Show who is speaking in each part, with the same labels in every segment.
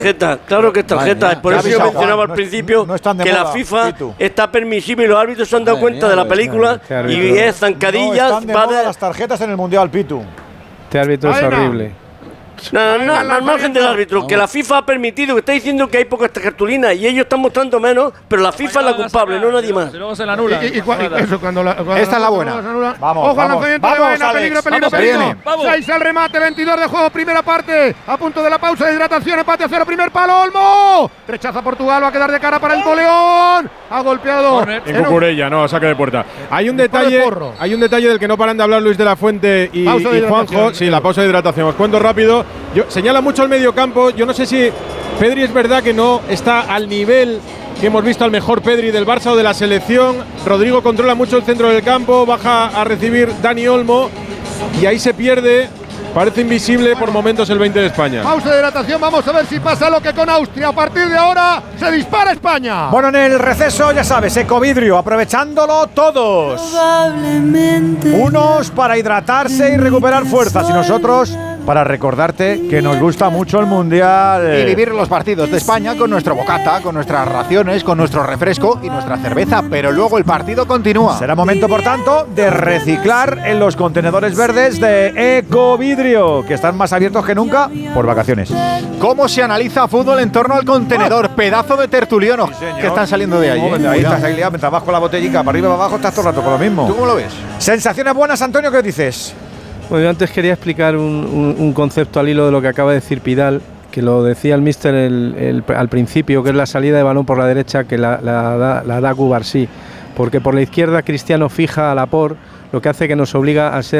Speaker 1: tarjeta, claro que es tarjeta. Por eso yo mencionaba al principio que la FIFA está permisible y los árbitros se han dado cuenta de la película y es zancadillas.
Speaker 2: No están de moda las tarjetas en el Mundial, Pitu.
Speaker 3: Este árbitro es horrible.
Speaker 1: No, al margen del árbitro, que la FIFA ha permitido, que está diciendo que hay pocas cartulinas y ellos están mostrando menos, pero la FIFA es la culpable, no nadie más.
Speaker 4: Luego se la anula.
Speaker 2: Esta es la buena.
Speaker 4: Vamos, ojo al lanzamiento de Baena, peligro. Seis al remate, 22 de juego, primera parte. A punto de la pausa de hidratación, empate a 0, primer palo, Olmo. Rechaza Portugal, va a quedar de cara para el goleón. Ha golpeado.
Speaker 5: En Cucurella, no, saque de puerta. Hay un detalle del que no paran de hablar Luis de la Fuente y Juanjo. Sí, la pausa de hidratación. Os cuento rápido. Señala mucho el medio campo. Yo no sé si Pedri es verdad que no está al nivel que hemos visto al mejor Pedri del Barça o de la selección. Rodrigo controla mucho el centro del campo, baja a recibir Dani Olmo y ahí se pierde. Parece invisible por momentos el 20 de España.
Speaker 4: Pausa de hidratación, vamos a ver si pasa lo que con Austria. A partir de ahora se dispara España.
Speaker 2: Bueno, en el receso, ya sabes, Ecovidrio, aprovechándolo todos. Unos para hidratarse y recuperar fuerzas y nosotros para recordarte que nos gusta mucho el Mundial.
Speaker 6: Y vivir los partidos de España con nuestro bocata, con nuestras raciones, con nuestro refresco y nuestra cerveza, pero luego el partido continúa.
Speaker 2: Será momento, por tanto, de reciclar en los contenedores verdes de Ecovidrio, que están más abiertos que nunca por vacaciones.
Speaker 6: ¿Cómo se analiza fútbol en torno al contenedor? Pedazo de tertulianos que están saliendo de ahí.
Speaker 2: Ahí estás ahí liado, mientras vas con la botellica para arriba y para abajo, estás todo el rato con lo mismo.
Speaker 6: ¿Tú cómo lo ves?
Speaker 2: Sensaciones buenas, Antonio, ¿qué dices?
Speaker 3: Bueno, yo antes quería explicar un concepto al hilo de lo que acaba de decir Pidal, que lo decía el míster al principio, que es la salida de balón por la derecha que la da Cubarsí, porque por la izquierda Cristiano fija a Laporte, lo que hace que nos obliga a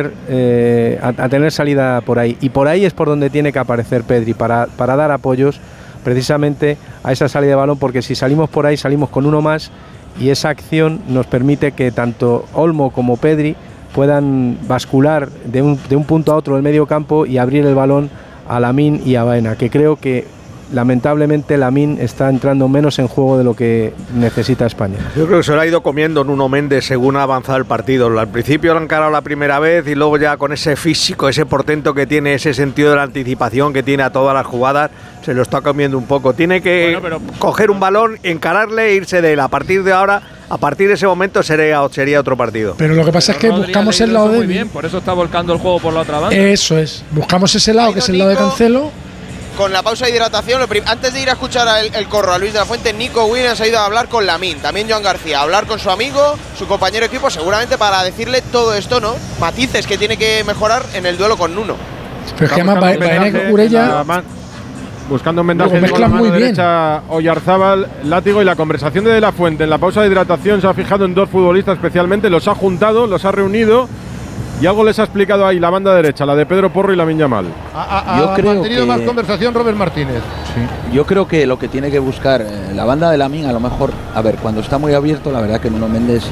Speaker 3: tener salida por ahí, y por ahí es por donde tiene que aparecer Pedri, para dar apoyos precisamente a esa salida de balón, porque si salimos por ahí salimos con uno más y esa acción nos permite que tanto Olmo como Pedri puedan bascular de un punto a otro del medio campo y abrir el balón a Lamine y a Baena, que creo que lamentablemente Lamine está entrando menos en juego de lo que necesita España.
Speaker 7: Yo creo que se lo ha ido comiendo Nuno Méndez según ha avanzado el partido. Al principio lo han encarado la primera vez y luego ya con ese físico, ese portento que tiene, ese sentido de la anticipación que tiene a todas las jugadas, se lo está comiendo un poco. Tiene que coger un balón, encararle e irse de él. A partir de ahora, a partir de ese momento sería otro partido.
Speaker 8: Pero lo que pasa es que buscamos el lado
Speaker 4: muy bien, por eso está volcando el juego por la otra banda.
Speaker 8: Eso es, buscamos ese lado, que es el lado de Cancelo.
Speaker 9: Con la pausa de hidratación, antes de ir a escuchar el corro a Luis de la Fuente, Nico Williams ha ido a hablar con Lamine, también Joan García, a hablar con su amigo, su compañero de equipo, seguramente para decirle todo esto, ¿no? Matices que tiene que mejorar en el duelo con Nuno.
Speaker 8: Pero es que además Baena y Cucurella
Speaker 5: buscando un vendaje con la mano derecha Oyarzábal, látigo, y la conversación de la Fuente en la pausa de hidratación se ha fijado en dos futbolistas especialmente, los ha juntado, los ha reunido y algo les ha explicado ahí la banda derecha, la de Pedro Porro y Lamine Yamal.
Speaker 4: Yo creo ha tenido más conversación Robert Martínez.
Speaker 10: Sí. Yo creo que lo que tiene que buscar la banda de Lamine, a lo mejor, a ver, cuando está muy abierto, la verdad que Nuno Méndez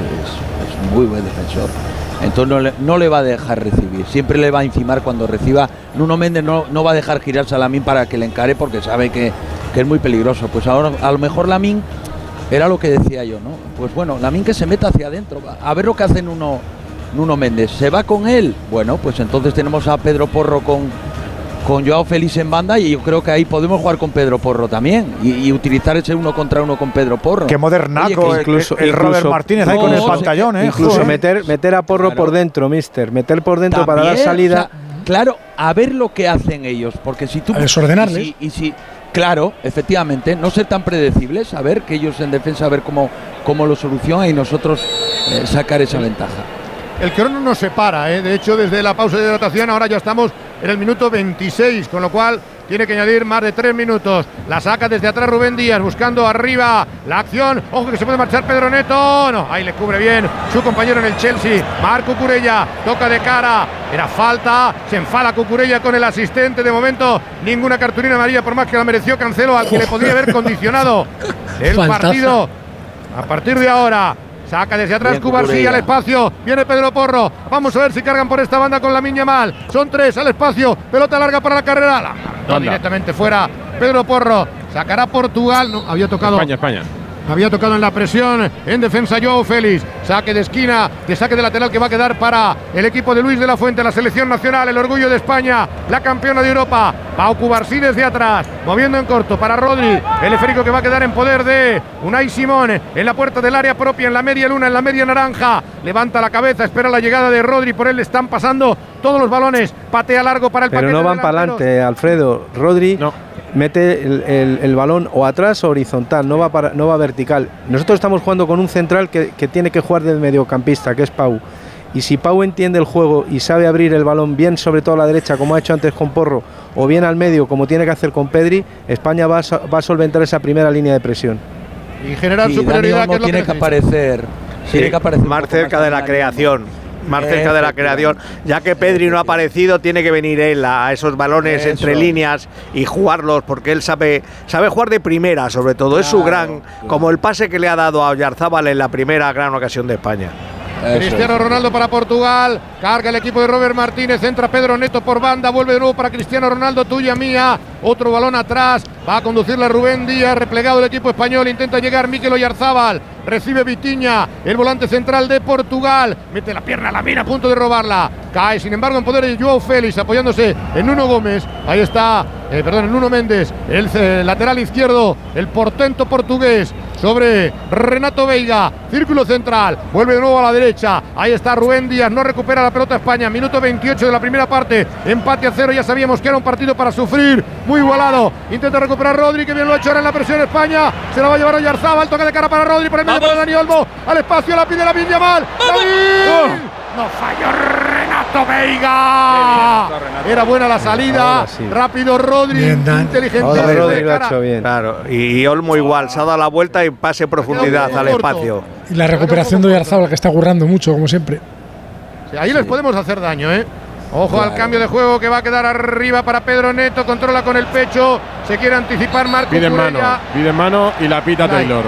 Speaker 10: es muy buen defensor. Entonces no le va a dejar recibir, siempre le va a encimar cuando reciba. Nuno Méndez no va a dejar girarse a Lamine para que le encare porque sabe que es muy peligroso. Pues ahora a lo mejor Lamine era lo que decía yo, ¿no? Pues bueno, Lamine que se meta hacia adentro, a ver lo que hace Nuno Méndez. ¿Se va con él? Bueno, pues entonces tenemos a Pedro Porro con Joao Félix en banda y yo creo que ahí podemos jugar con Pedro Porro también y utilizar ese 1 contra 1 con Pedro Porro.
Speaker 2: Qué modernaco. Oye, incluso Robert Martínez ahí con el pantallón,
Speaker 3: incluso meter a Porro por dentro, mister, meter por dentro también, para dar salida.
Speaker 10: O sea, claro, a ver lo que hacen ellos, porque si tú...
Speaker 8: A desordenarles.
Speaker 10: Claro, efectivamente, no ser tan predecibles, a ver que ellos en defensa, a ver cómo lo solucionan y nosotros sacar esa ventaja.
Speaker 4: El crono nos separa, de hecho desde la pausa de hidratación ahora ya estamos en el minuto 26, con lo cual tiene que añadir más de 3 minutos. La saca desde atrás Rubén Díaz, buscando arriba la acción. Ojo que se puede marchar Pedro Neto. No, ahí le cubre bien su compañero en el Chelsea, Marc Cucurella, toca de cara. Era falta, se enfada Cucurella con el asistente. De momento, ninguna cartulina amarilla, por más que la mereció Cancelo, al que le podría haber condicionado el partido. A partir de ahora, saca desde atrás Cubarsí al espacio. Viene Pedro Porro. Vamos a ver si cargan por esta banda con Lamine Yamal. Son 3 al espacio. Pelota larga para la carrera. No, directamente fuera. Pedro Porro. Sacará Portugal. No, había tocado.
Speaker 5: España.
Speaker 4: Había tocado en la presión en defensa Joao Félix. Saque de esquina, de saque de lateral que va a quedar para el equipo de Luis de la Fuente, la selección nacional, el orgullo de España, la campeona de Europa. Pau Cubarsí desde atrás, moviendo en corto para Rodri. El esférico que va a quedar en poder de Unai Simón en la puerta del área propia, en la media luna, en la media naranja. Levanta la cabeza, espera la llegada de Rodri. Por él le están pasando todos los balones. Patea largo para el paquete.
Speaker 3: Pero no van para adelante, Alfredo. Rodri mete el balón o atrás o horizontal, no va vertical. Nosotros estamos jugando con un central que tiene que jugar de mediocampista, que es Pau. Y si Pau entiende el juego y sabe abrir el balón bien, sobre todo a la derecha, como ha hecho antes con Porro, o bien al medio, como tiene que hacer con Pedri, España va a solventar esa primera línea de presión.
Speaker 4: Y generar superioridad, que es lo
Speaker 10: tiene que aparecer. Tiene que aparecer
Speaker 7: más cerca de la creación. Más cerca de la creación, ya que Pedri no ha aparecido, tiene que venir él a esos balones entre líneas y jugarlos, porque él sabe jugar de primera, sobre todo. Es su gran, como el pase que le ha dado a Oyarzábal en la primera gran ocasión de España.
Speaker 4: Cristiano Ronaldo para Portugal, carga el equipo de Robert Martínez, entra Pedro Neto por banda, vuelve de nuevo para Cristiano Ronaldo, tuya mía, otro balón atrás, va a conducirla Rubén Díaz, replegado el equipo español, intenta llegar Mikel Oyarzábal, recibe Vitinha, el volante central de Portugal, mete la pierna, la mira a punto de robarla, cae sin embargo en poder de Joao Félix, apoyándose en Nuno Gómez, ahí está, en Nuno Méndez, el lateral izquierdo, el portento portugués, sobre Renato Veiga, círculo central, vuelve de nuevo a la derecha, ahí está Rubén Díaz, no recupera la pelota España, minuto 28 de la primera parte, empate a 0, ya sabíamos que era un partido para sufrir, muy igualado, intenta recuperar Rodri, que bien lo ha hecho ahora en la presión España, se la va a llevar Oyarzábal, toque de cara para Rodri, por el medio para Dani Olmo, al espacio la pide Lamine Yamal, no falló Renato Veiga, era buena la salida, rápido Rodri, inteligente,
Speaker 3: Rodri lo ha hecho bien.
Speaker 7: Claro, y Olmo igual, se ha dado la vuelta y pase profundidad al espacio.
Speaker 8: Y la recuperación de Oyarzábal, que está currando mucho, como siempre.
Speaker 4: Sí, ahí les podemos hacer daño, Ojo al cambio de juego que va a quedar arriba para Pedro Neto, controla con el pecho, se quiere anticipar Marco Curella.
Speaker 5: Pide mano y la pita Taylor.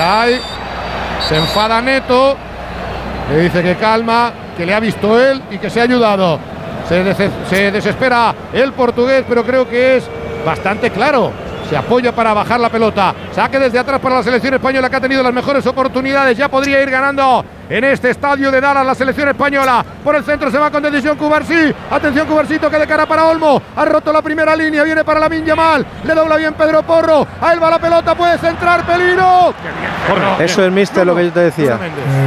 Speaker 4: Se enfada Neto, le dice que calma, que le ha visto él y que se ha ayudado. Se desespera el portugués, pero creo que es bastante claro. Se apoya para bajar la pelota. Saque desde atrás para la selección española, que ha tenido las mejores oportunidades. Ya podría ir ganando en este estadio de Dallas la selección española. Por el centro se va con decisión Cubarsí. Atención, Cubarsí, que de cara para Olmo. Ha roto la primera línea, viene para Lamine Yamal. Le dobla bien Pedro Porro. Ahí va la pelota, puede centrar, peligro.
Speaker 3: Eso es, mister, lo que yo te decía.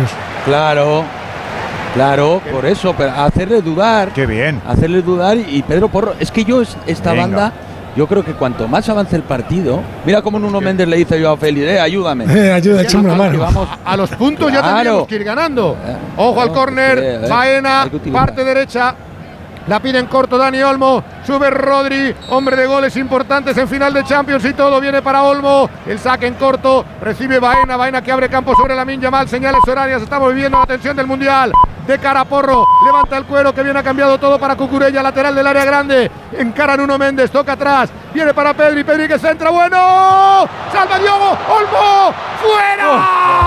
Speaker 10: Claro, por eso, pero hacerle dudar.
Speaker 2: Qué bien.
Speaker 10: Hacerle dudar y Pedro Porro. Es que esta banda. Yo creo que cuanto más avance el partido, mira cómo Nuno Méndez le dice yo a Félix, ayúdame.
Speaker 8: Ayuda, échame una mano.
Speaker 4: Vamos a los puntos, ya tendríamos que ir ganando. Ojo al córner, Baena, parte derecha. La pide en corto Dani Olmo, sube Rodri, hombre de goles importantes en final de Champions y todo viene para Olmo. El saque en corto, recibe Baena que abre campo sobre Lamine Yamal, señales horarias, estamos viviendo la tensión del Mundial. De cara a Porro, levanta el cuero, que bien ha cambiado todo para Cucurella, lateral del área grande, encara Nuno Méndez, toca atrás, viene para Pedri que centra, bueno, salva Diogo, Olmo, ¡fuera!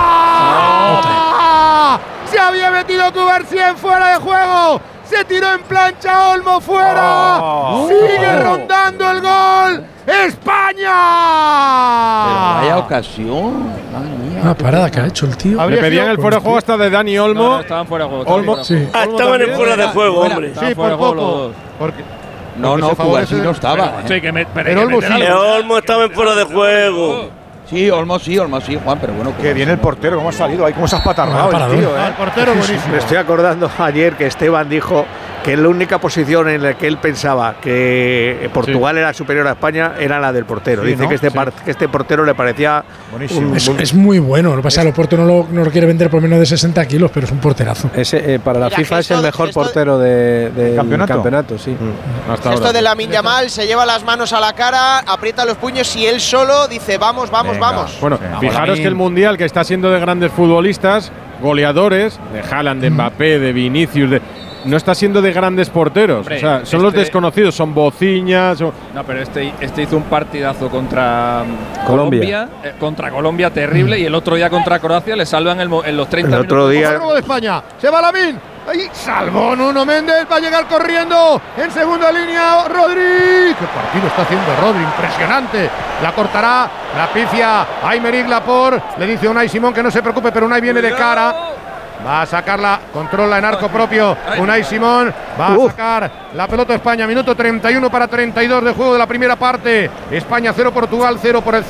Speaker 4: Se había metido Cubarsí en fuera de juego. Se tiró en plancha Olmo, fuera. Sigue rondando el gol. ¡España!
Speaker 10: Pero vaya ocasión.
Speaker 8: Una parada que ha hecho el tío.
Speaker 5: Le pedían el fuera de juego hasta de Dani Olmo.
Speaker 1: No, estaban fuera de juego. Estaban en fuera de juego, hombre.
Speaker 4: Sí, por poco.
Speaker 10: No, Cubarsí no estaba.
Speaker 4: Pero
Speaker 1: Olmo estaba en fuera de juego.
Speaker 10: Sí, Olmo sí, Juan, pero bueno.
Speaker 2: Qué bien el portero, cómo ha salido ahí, cómo se ha espatarrado el tío,
Speaker 4: El portero buenísimo.
Speaker 7: Me estoy acordando ayer que Esteban dijo que la única posición en la que él pensaba que Portugal era superior a España era la del portero. Dice que este portero le parecía
Speaker 8: buenísimo. Es muy bueno. Lo que pasa es que el Oporto no lo quiere vender por menos de 60 kilos, pero es un porterazo.
Speaker 3: Para la FIFA es el mejor portero del campeonato, sí.
Speaker 9: Esto de Lamine Yamal se lleva las manos a la cara, aprieta los puños y él solo dice vamos.
Speaker 5: Bueno, fijaros que el Mundial, que está siendo de grandes futbolistas, goleadores, de Haaland, de Mbappé, de Vinicius, no está siendo de grandes porteros. Hombre, o sea, son los desconocidos, son Bociñas. No,
Speaker 11: pero este hizo un partidazo contra Colombia. Contra Colombia terrible, y el otro día contra Croacia le salvan en los 30
Speaker 4: minutos. El otro día de España. Se va Lamine. Ahí salvó Nuno Méndez, va a llegar corriendo en segunda línea Rodri. ¿Qué partido está haciendo Rodri? Impresionante. La cortará, la pifia Aymeric Laporte. Le dice a Unai Simón que no se preocupe, pero Unai viene de cara. Va a sacarla, controla en arco propio Unai Simón. Va a sacar la pelota España. Minuto 31 para 32 de juego de la primera parte. España 0, Portugal 0 por el